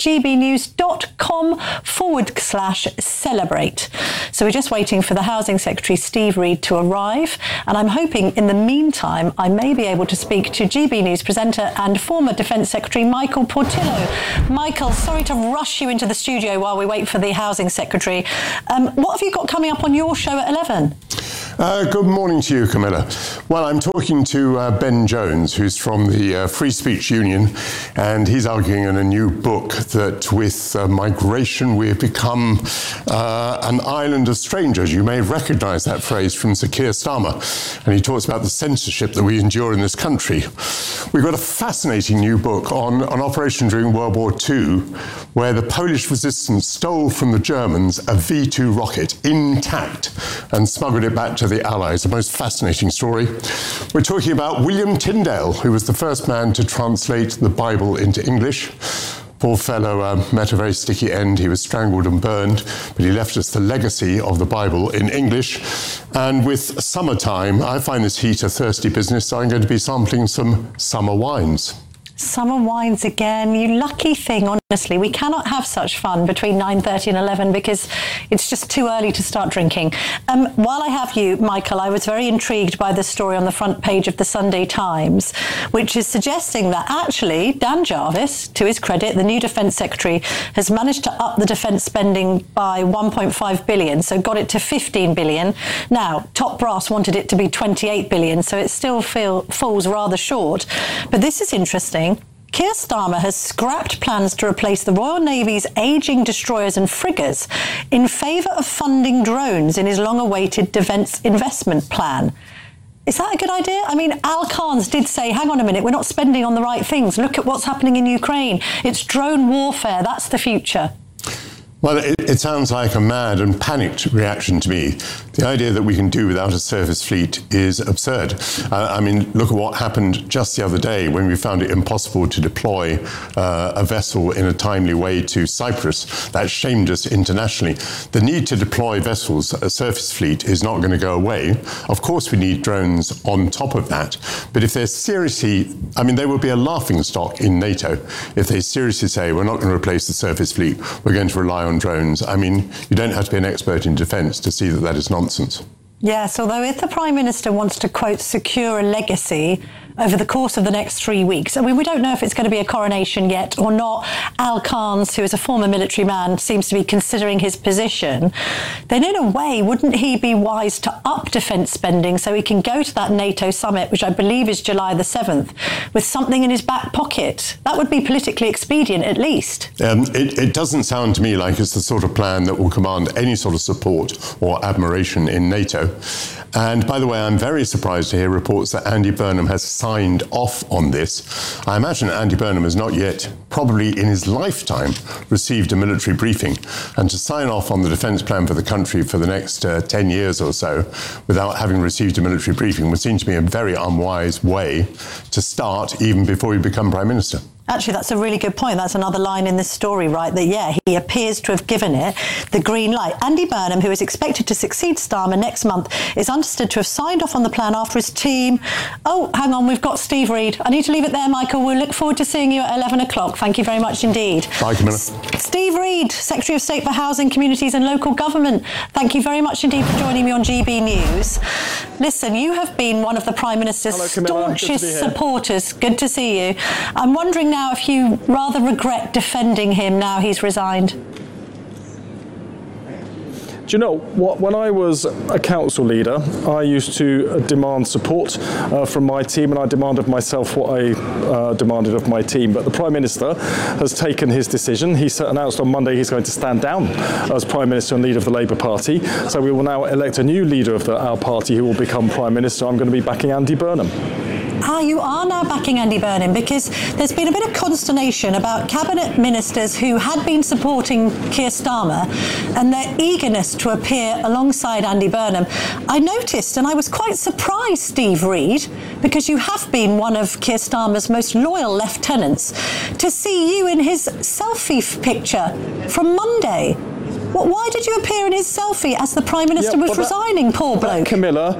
gbnews.com forward slash celebrate. So we're just waiting for the Housing Secretary, Steve Reed, to arrive. And I'm hoping in the meantime, I may be able to speak to G B News presenter and former Defence Secretary Michael Portillo. Michael, sorry to rush you into the studio while we wait for the Housing Secretary. Um, what have you got coming up on your show at eleven? Uh, good morning to you, Camilla. Well, I'm talking to uh, Ben Jones, who's from the uh, Free Speech Union, and he's arguing in a new book that with uh, migration we have become uh, an island of strangers. You may recognise that phrase from Sir Keir Starmer, and he talks about the censorship that we endure in this country. We've got a fascinating new book on an operation during World War Two, where the Polish resistance stole from the Germans a V two rocket intact and smuggled it back to the Allies. A most fascinating story. We're talking about William Tyndale, who was the first man to translate the Bible into English. Poor fellow uh, met a very sticky end. He was strangled and burned, but he left us the legacy of the Bible in English. And with summertime, I find this heat a thirsty business, so I'm going to be sampling some summer wines. Summer wines again. You lucky thing, honestly. We cannot have such fun between nine thirty and eleven because it's just too early to start drinking. Um, while I have you, Michael, I was very intrigued by the story on the front page of the Sunday Times, which is suggesting that actually Dan Jarvis, to his credit, the new Defence Secretary, has managed to up the defence spending by one point five billion, so got it to fifteen billion. Now, top brass wanted it to be twenty-eight billion, so it still feel, falls rather short. But this is interesting. Keir Starmer has scrapped plans to replace the Royal Navy's ageing destroyers and frigates in favour of funding drones in his long-awaited defence investment plan. Is that a good idea? I mean, Al Carnes did say, hang on a minute, we're not spending on the right things. Look at what's happening in Ukraine. It's drone warfare. That's the future. Well, it, it sounds like a mad and panicked reaction to me. The idea that we can do without a surface fleet is absurd. Uh, I mean, look at what happened just the other day when we found it impossible to deploy uh, a vessel in a timely way to Cyprus. That shamed us internationally. The need to deploy vessels, a surface fleet, is not going to go away. Of course, we need drones on top of that. But if they're seriously, I mean, they will be a laughingstock in NATO if they seriously say, we're not going to replace the surface fleet, we're going to rely on drones. I mean, you don't have to be an expert in defence to see that that is nonsense. Yes, although if the Prime Minister wants to, quote, secure a legacy over the course of the next three weeks, I mean, we don't know if it's going to be a coronation yet or not. Al Carnes, who is a former military man, seems to be considering his position. Then in a way, wouldn't he be wise to up defence spending so he can go to that NATO summit, which I believe is July the seventh, with something in his back pocket? That would be politically expedient, at least. Um, it, it doesn't sound to me like it's the sort of plan that will command any sort of support or admiration in NATO. And by the way, I'm very surprised to hear reports that Andy Burnham has signed off on this. I imagine Andy Burnham has not yet, probably in his lifetime, received a military briefing. And to sign off on the defence plan for the country for the next uh, ten years or so without having received a military briefing would seem to me a very unwise way to start even before you become Prime Minister. Actually, that's a really good point. That's another line in this story, right? That, yeah, he appears to have given it the green light. Andy Burnham, who is expected to succeed Starmer next month, is understood to have signed off on the plan after his team. Oh, hang on, we've got Steve Reed. I need to leave it there, Michael. We'll look forward to seeing you at eleven o'clock. Thank you very much indeed. Bye, Camilla. S- Steve Reed, Secretary of State for Housing, Communities and Local Government. Thank you very much indeed for joining me on G B News. Listen, you have been one of the Prime Minister's Hello, staunchest supporters. Good to see you. I'm wondering now if you rather regret defending him now he's resigned. Do you know what? When I was a council leader, I used to demand support uh, from my team, and I demanded myself what I uh, demanded of my team. But the Prime Minister has taken his decision. He announced on Monday he's going to stand down as Prime Minister and leader of the Labour Party. So we will now elect a new leader of the, our party who will become Prime Minister. I'm going to be backing Andy Burnham. Ah, you are now backing Andy Burnham, because there's been a bit of consternation about cabinet ministers who had been supporting Keir Starmer and their eagerness to appear alongside Andy Burnham. I noticed, and I was quite surprised, Steve Reed, because you have been one of Keir Starmer's most loyal lieutenants, to see you in his selfie f- picture from Monday. Well, why did you appear in his selfie as the Prime Minister yeah, was that, resigning, poor bloke? Camilla,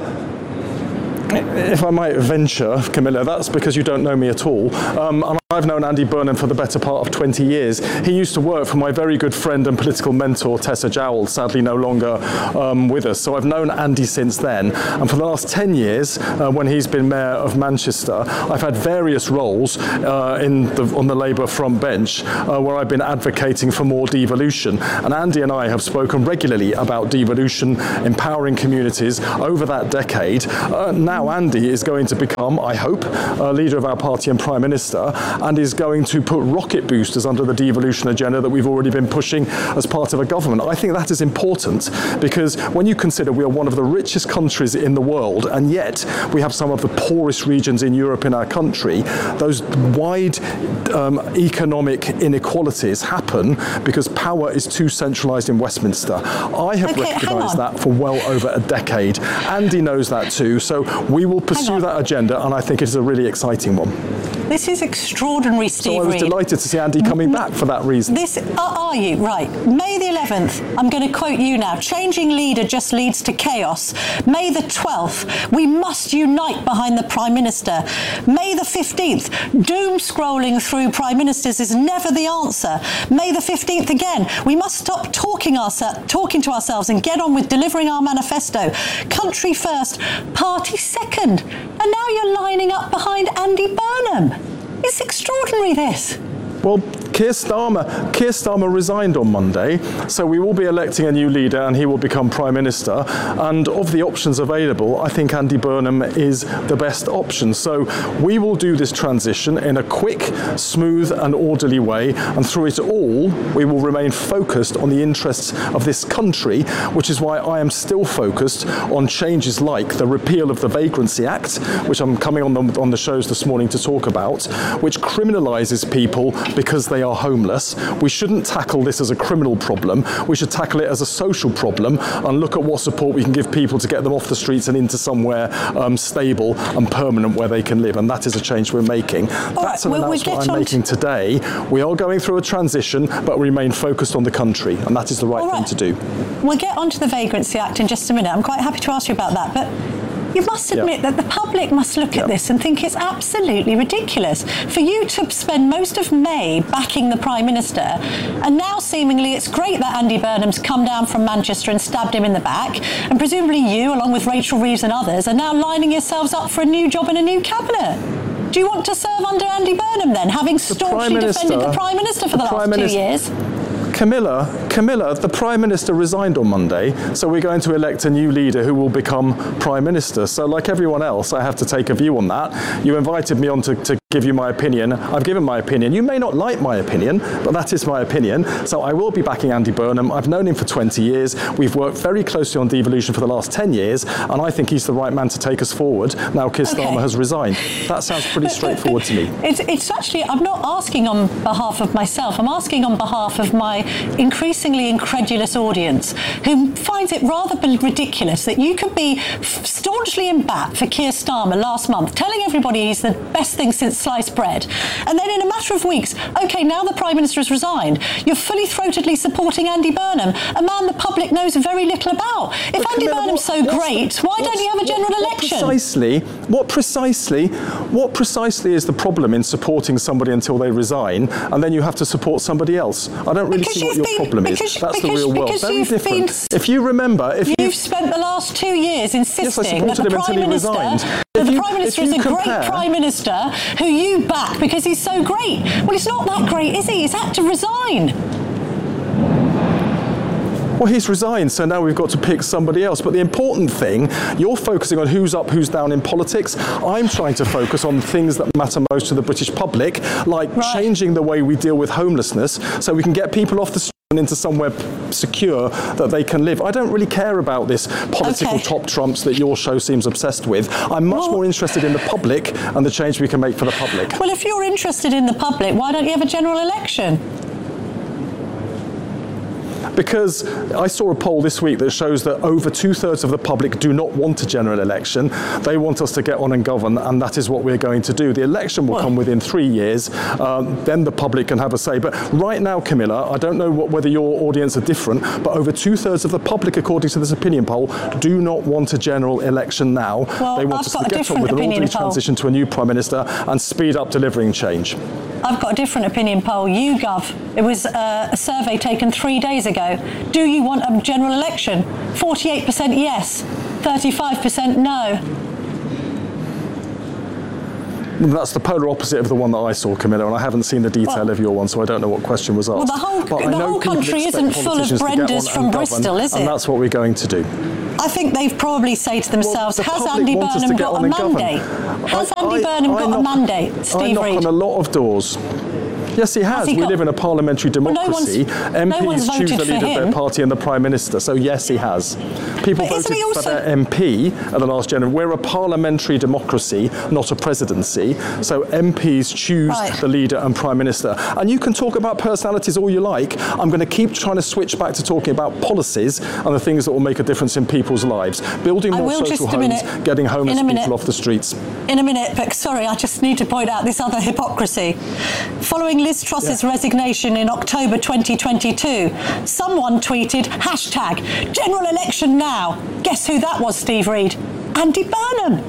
if I might venture, Camilla, that's because you don't know me at all. Um, and I've known Andy Burnham for the better part of twenty years. He used to work for my very good friend and political mentor, Tessa Jowell, sadly no longer um, with us. So I've known Andy since then. And for the last ten years, uh, when he's been Mayor of Manchester, I've had various roles uh, in the, on the Labour front bench uh, where I've been advocating for more devolution. And Andy and I have spoken regularly about devolution, empowering communities over that decade. Uh, now Andy is going to become, I hope, uh, leader of our party and Prime Minister, and is going to put rocket boosters under the devolution agenda that we've already been pushing as part of a government. I think that is important, because when you consider we are one of the richest countries in the world, and yet we have some of the poorest regions in Europe in our country, those wide um, economic inequalities happen because power is too centralised in Westminster. I have okay, recognised that for well over a decade. Andy knows that too, so we will pursue that agenda, and I think it is a really exciting one. This is extraordinary, Steve So I was Reed. delighted to see Andy coming back for that reason. This, uh, are you? Right. May the eleventh, I'm going to quote you now, changing leader just leads to chaos. May the twelfth, we must unite behind the Prime Minister. May the fifteenth, doom scrolling through Prime Ministers is never the answer. May the fifteenth again, we must stop talking, ourse- talking to ourselves and get on with delivering our manifesto. Country first, party second. And now you're lining up behind Andy Burnham. It's extraordinary, this. Well, Keir Starmer, Keir Starmer resigned on Monday, so we will be electing a new leader and he will become Prime Minister. And of the options available, I think Andy Burnham is the best option. So we will do this transition in a quick, smooth and orderly way. And through it all, we will remain focused on the interests of this country, which is why I am still focused on changes like the repeal of the Vagrancy Act, which I'm coming on the, on the shows this morning to talk about, which criminalises people because they are homeless. We shouldn't tackle this as a criminal problem. We should tackle it as a social problem and look at what support we can give people to get them off the streets and into somewhere um, stable and permanent where they can live. And that is a change we're making. All That's right, an well, we announcement get I'm on making to... today. We are going through a transition, but we remain focused on the country, and that is the right, right. thing to do. We'll get onto the Vagrancy Act in just a minute. I'm quite happy to ask you about that, but you must admit yeah. that the public must look yeah. at this and think it's absolutely ridiculous. For you to spend most of May backing the Prime Minister, and now seemingly it's great that Andy Burnham's come down from Manchester and stabbed him in the back, and presumably you, along with Rachel Reeves and others, are now lining yourselves up for a new job in a new cabinet. Do you want to serve under Andy Burnham then, having staunchly defended the Prime Minister for the, the last two Minister- years? Camilla, Camilla, the Prime Minister resigned on Monday, so we're going to elect a new leader who will become Prime Minister. So like everyone else, I have to take a view on that. You invited me on to, to give you my opinion. I've given my opinion. You may not like my opinion, but that is my opinion. So I will be backing Andy Burnham. I've known him for twenty years. We've worked very closely on devolution for the last ten years, and I think he's the right man to take us forward. Now Keir okay. Starmer has resigned. That sounds pretty straightforward to me. It's, it's actually, I'm not asking on behalf of myself. I'm asking on behalf of my increasingly incredulous audience who finds it rather ridiculous that you could be staunchly in bat for Keir Starmer last month, telling everybody he's the best thing since sliced bread, and then in a matter of weeks, OK, now the Prime Minister has resigned, you're fully throatedly supporting Andy Burnham, a man the public knows very little about. If but Andy Camilla, Burnham's so great, why don't you have a general what, election? What precisely, what precisely, what precisely is the problem in supporting somebody until they resign, and then you have to support somebody else? I don't really because see what your been, problem because, is. That's because, the real world. Very different. Been, if you remember, if you've, you've spent the last two years insisting yes, that the Prime Minister, that the Prime Minister is a compare, great Prime Minister who you back because he's so great. Well, he's not that great, is he? He's had to resign. Well, he's resigned, so now we've got to pick somebody else. But the important thing, you're focusing on who's up, who's down in politics. I'm trying to focus on things that matter most to the British public, like right. changing the way we deal with homelessness so we can get people off the street into somewhere secure that they can live. I don't really care about this political Okay. top trumps that your show seems obsessed with. I'm much Well- more interested in the public and the change we can make for the public. Well, if you're interested in the public, why don't you have a general election? Because I saw a poll this week that shows that over two-thirds of the public do not want a general election. They want us to get on and govern, and that is what we're going to do. The election will come within three years. Um, then the public can have a say. But right now, Camilla, I don't know what, whether your audience are different, but over two-thirds of the public, according to this opinion poll, do not want a general election now. Well, they want I've us got to a get on different with an opinion orderly poll. transition to a new Prime Minister and speed up delivering change. I've got a different opinion poll. YouGov. It was uh, a survey taken three days ago. Do you want a general election? forty-eight percent yes, thirty-five percent no. That's the polar opposite of the one that I saw, Camilla, and I haven't seen the detail Well- of your one, so I don't know what question was asked. Well, the whole- But I the know whole people country expect isn't full of politicians to get Brendas on from and govern, Bristol, is and it? that's what we're going to do. I think they've probably say to themselves, The has public Andy want us to Burnham get got on a and govern. mandate? Has I- Andy I- Burnham I got a knock- mandate, I Steve knock Reid? on a lot of doors. Yes, he has. he we got- live in a parliamentary Well, no democracy. one's- M Ps no one's choose the voted for leader of their him. party and the Prime Minister, so yes, he has. People But isn't voted he for also- their M P at the last general. We're a parliamentary democracy, not a presidency, so M Ps choose Right. the leader and Prime Minister. And you can talk about personalities all you like. I'm going to keep trying to switch back to talking about policies and the things that will make a difference in people's lives. Building I more will social just a homes, minute. getting homeless In a minute. people off the streets. In a minute, but sorry, I just need to point out this other hypocrisy. Following Liz Truss's resignation in October twenty twenty-two, someone tweeted, hashtag, general election now. Guess who that was, Steve Reid? Andy Burnham.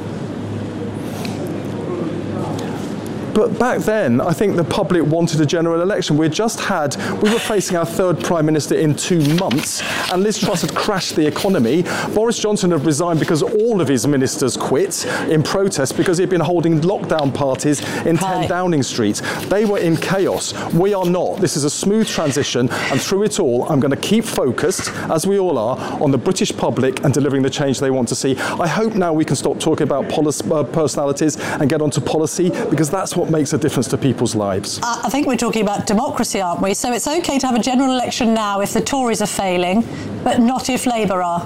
But back then, I think the public wanted a general election. We just had, we were facing our third Prime Minister in two months, and Liz Truss had crashed the economy. Boris Johnson had resigned because all of his ministers quit in protest because he'd been holding lockdown parties in ten Downing Street. They were in chaos. We are not. This is a smooth transition, and through it all, I'm going to keep focused, as we all are, on the British public and delivering the change they want to see. I hope now we can stop talking about policy, uh, personalities and get onto policy, because that's what makes a difference to people's lives. Uh, I think we're talking about democracy, aren't we? So it's okay to have a general election now if the Tories are failing, but not if Labour are.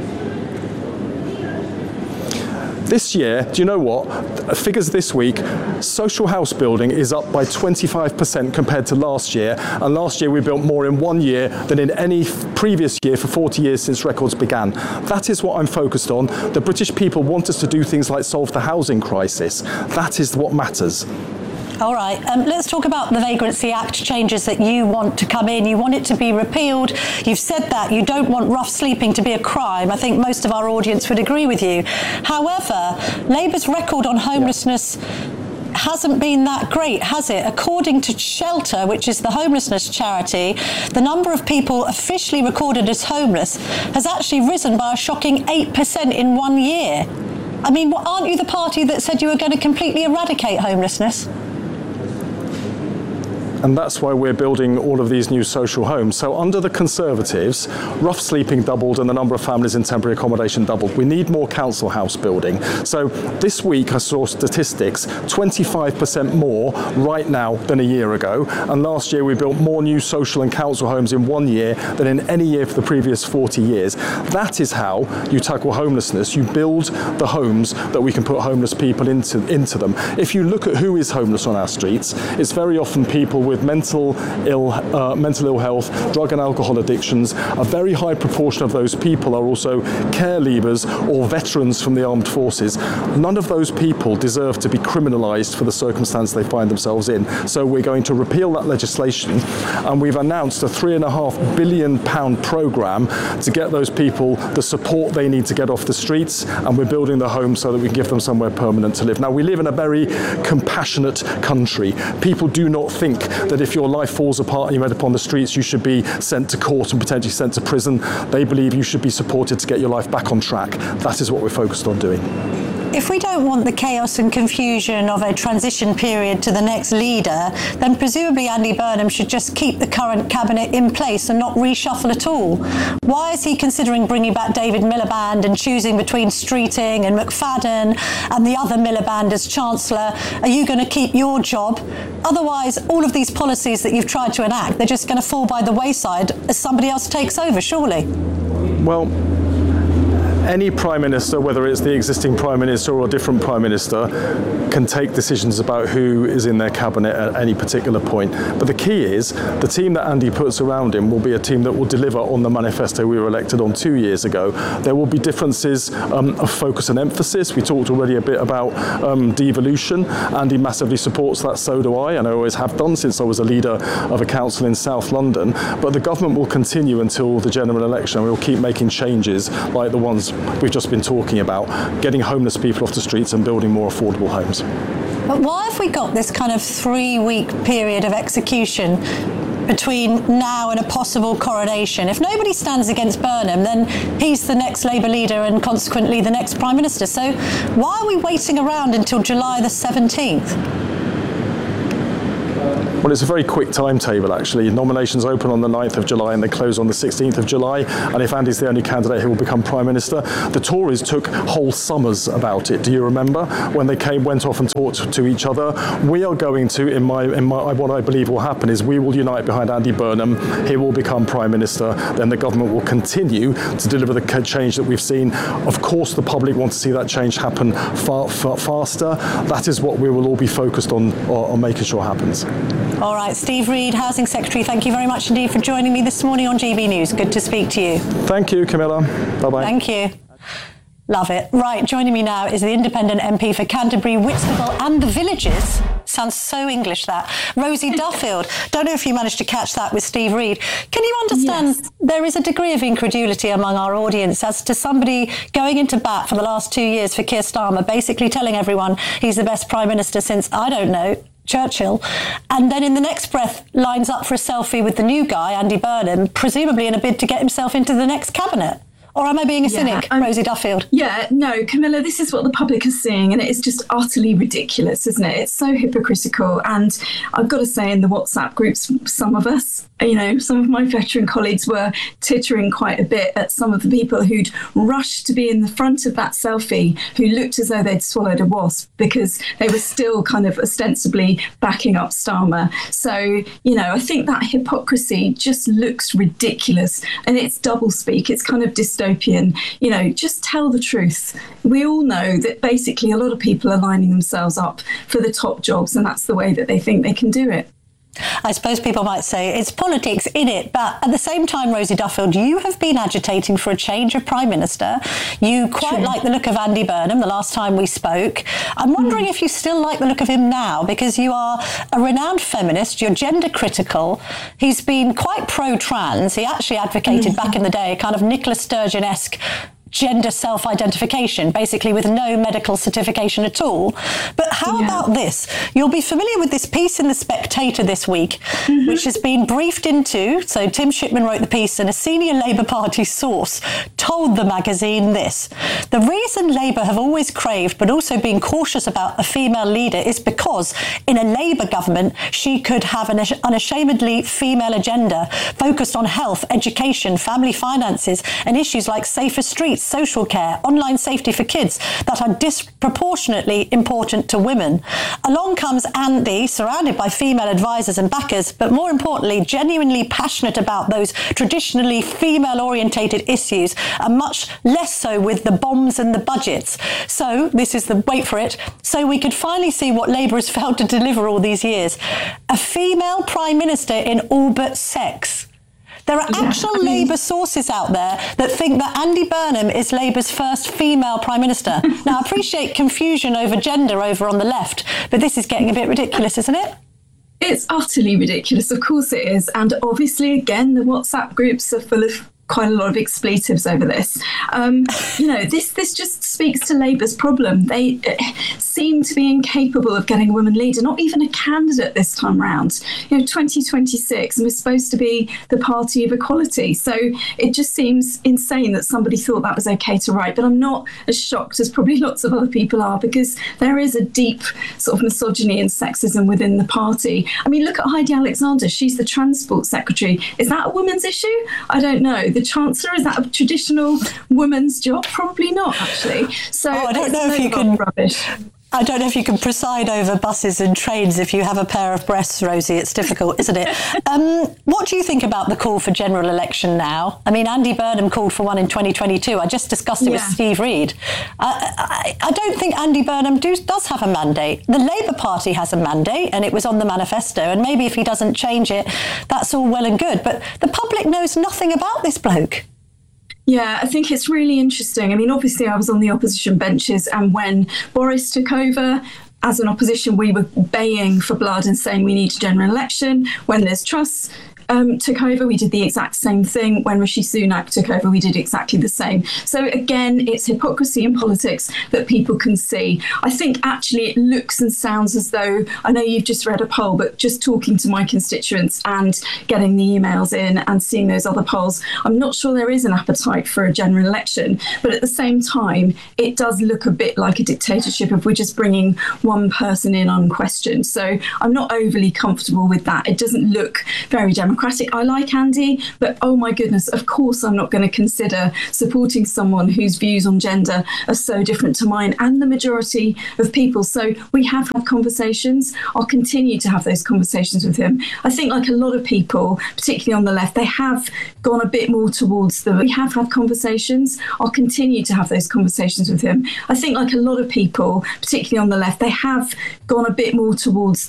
This year, do you know what? Figures this week, social house building is up by twenty-five percent compared to last year. And last year we built more in one year than in any previous year for forty years since records began. That is what I'm focused on. The British people want us to do things like solve the housing crisis. That is what matters. All right, um, let's talk about the Vagrancy Act changes that you want to come in. You want it to be repealed. You've said that. You don't want rough sleeping to be a crime. I think most of our audience would agree with you. However, Labour's record on homelessness hasn't been that great, has it? According to Shelter, which is the homelessness charity, the number of people officially recorded as homeless has actually risen by a shocking eight percent in one year. I mean, aren't you the party that said you were going to completely eradicate homelessness? And that's why we're building all of these new social homes. So under the Conservatives, rough sleeping doubled and the number of families in temporary accommodation doubled. We need more council house building. So this week I saw statistics, twenty-five percent more right now than a year ago. And last year we built more new social and council homes in one year than in any year for the previous forty years. That is how you tackle homelessness. You build the homes that we can put homeless people into, into them. If you look at who is homeless on our streets, it's very often people with with mental ill, uh, mental ill health, drug and alcohol addictions. A very high proportion of those people are also care leavers or veterans from the armed forces. None of those people deserve to be criminalised for the circumstance they find themselves in. So we're going to repeal that legislation, and we've announced a three and a half billion pound programme to get those people the support they need to get off the streets, and we're building the homes so that we can give them somewhere permanent to live. Now, we live in a very compassionate country. People do not think that if your life falls apart and you're end up on the streets, you should be sent to court and potentially sent to prison. They believe you should be supported to get your life back on track. That is what we're focused on doing. if we don't want the chaos and confusion of a transition period to the next leader, then presumably Andy Burnham should just keep the current cabinet in place and not reshuffle at all. Why is he considering bringing back David Miliband and choosing between Streeting and McFadden and the other Miliband as Chancellor? Are you going to keep your job? Otherwise, all of these policies that you've tried to enact, they're just going to fall by the wayside as somebody else takes over, surely. Well, any Prime Minister, whether it's the existing Prime Minister or a different Prime Minister, can take decisions about who is in their cabinet at any particular point. But the key is, the team that Andy puts around him will be a team that will deliver on the manifesto we were elected on two years ago. There will be differences um, of focus and emphasis. We talked already a bit about um, devolution. Andy massively supports that, so do I, and I always have done since I was a leader of a council in South London. But the government will continue until the general election. We'll keep making changes like the ones we've just been talking about, getting homeless people off the streets and building more affordable homes. But why have we got this kind of three-week period of execution between now and a possible coronation? If nobody stands against Burnham, then he's the next Labour leader and consequently the next Prime Minister. So why are we waiting around until July the seventeenth? Well, it's a very quick timetable, actually. Nominations open on the ninth of July and they close on the sixteenth of July. And if Andy's the only candidate who will become Prime Minister, the Tories took whole summers about it. Do you remember when they came, went off and talked to each other? We are going to, in my, in my, what I believe will happen is we will unite behind Andy Burnham. He will become Prime Minister. Then the government will continue to deliver the change that we've seen. Of course, the public want to see that change happen far, far faster. That is what we will all be focused on, on making sure happens. All right, Steve Reed, Housing Secretary, thank you very much indeed for joining me this morning on G B News. Good to speak to you. Thank you, Camilla. Bye-bye. Thank you. Love it. Right, joining me now is the independent M P for Canterbury, Whitstable and the Villages. Sounds so English, that. Rosie Duffield. Don't know if you managed to catch that with Steve Reed. Can you understand yes. there is a degree of incredulity among our audience as to somebody going into bat for the last two years for Keir Starmer, basically telling everyone he's the best Prime Minister since, I don't know, Churchill, and then in the next breath lines up for a selfie with the new guy, Andy Burnham, presumably in a bid to get himself into the next cabinet. Or am I being a yeah, cynic, I'm, Rosie Duffield? Yeah, no, Camilla, this is what the public is seeing, and it is just utterly ridiculous, isn't it? It's so hypocritical. And I've got to say, in the WhatsApp groups, some of us, you know, some of my veteran colleagues were tittering quite a bit at some of the people who'd rushed to be in the front of that selfie, who looked as though they'd swallowed a wasp because they were still kind of ostensibly backing up Starmer. So, you know, I think that hypocrisy just looks ridiculous, and it's doublespeak. It's kind of dystopian. You know, just tell the truth. We all know that basically a lot of people are lining themselves up for the top jobs, and that's the way that they think they can do it. I suppose people might say it's politics in it, but at the same time, Rosie Duffield, you have been agitating for a change of Prime Minister. You quite True. like the look of Andy Burnham the last time we spoke. I'm wondering mm. if you still like the look of him now, because you are a renowned feminist, you're gender critical. He's been quite pro-trans. He actually advocated mm. back in the day a kind of Nicola Sturgeon-esque gender self-identification, basically with no medical certification at all. But how yeah. about this? You'll be familiar with this piece in The Spectator this week, mm-hmm. which has been briefed into. So Tim Shipman wrote the piece, and a senior Labour Party source told the magazine this: the reason Labour have always craved but also been cautious about a female leader is because in a Labour government she could have an unashamedly female agenda focused on health, education, family finances and issues like safer streets, social care, online safety for kids that are disproportionately important to women. Along comes Andy, surrounded by female advisors and backers, but more importantly, genuinely passionate about those traditionally female-orientated issues, and much less so with the bombs and the budgets. So, this is the, wait for it, so we could finally see what Labour has failed to deliver all these years. A female Prime Minister in all but sex. There are yeah, actual I mean, Labour sources out there that think that Andy Burnham is Labour's first female Prime Minister. Now, I appreciate confusion over gender over on the left, but this is getting a bit ridiculous, isn't it? It's utterly ridiculous, of course it is. And obviously, again, the WhatsApp groups are full of quite a lot of expletives over this. Um, you know, this this just speaks to Labour's problem. They uh, seem to be incapable of getting a woman leader, not even a candidate this time round. You know, twenty twenty-six, and we're supposed to be the party of equality. So it just seems insane that somebody thought that was okay to write. But I'm not as shocked as probably lots of other people are, because there is a deep sort of misogyny and sexism within the party. I mean, look at Heidi Alexander. She's the Transport Secretary. Is that a woman's issue? I don't know. The Chancellor, is that a traditional woman's job? Probably not, actually. So oh, I don't know if you can. Rubbish. I don't know if you can preside over buses and trains if you have a pair of breasts, Rosie. It's difficult, isn't it? Um, what do you think about the call for general election now? I mean, Andy Burnham called for one in twenty twenty-two. I just discussed it yeah. with Steve Reed. Uh, I, I don't think Andy Burnham do, does have a mandate. The Labour Party has a mandate, and it was on the manifesto, and maybe if he doesn't change it, that's all well and good. But the public knows nothing about this bloke. Yeah, I think it's really interesting. I mean, obviously, I was on the opposition benches, and when Boris took over, as an opposition, we were baying for blood and saying we need a general election. When Liz Truss Um, took over, we did the exact same thing. When Rishi Sunak took over, we did exactly the same. So again, it's hypocrisy in politics that people can see. I think actually it looks and sounds as though, I know you've just read a poll, but just talking to my constituents and getting the emails in and seeing those other polls, I'm not sure there is an appetite for a general election. But at the same time, it does look a bit like a dictatorship if we're just bringing one person in unquestioned. So I'm not overly comfortable with that. It doesn't look very democratic. I like Andy, but oh my goodness, of course I'm not going to consider supporting someone whose views on gender are so different to mine and the majority of people. So we have had conversations. I'll continue to have those conversations with him. I think like a lot of people, particularly on the left, they have gone a bit more towards the, we have had conversations. I'll continue to have those conversations with him. I think like a lot of people, particularly on the left, they have gone a bit more towards